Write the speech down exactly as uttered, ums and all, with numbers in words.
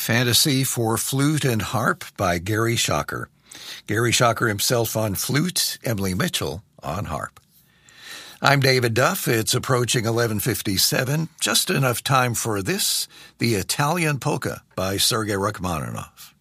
Fantasy for Flute and Harp by Gary Schocker. Gary Schocker himself on flute, Emily Mitchell on harp. I'm David Duff. It's approaching eleven fifty-seven. Just enough time for this, the Italian Polka by Sergei Rachmaninoff.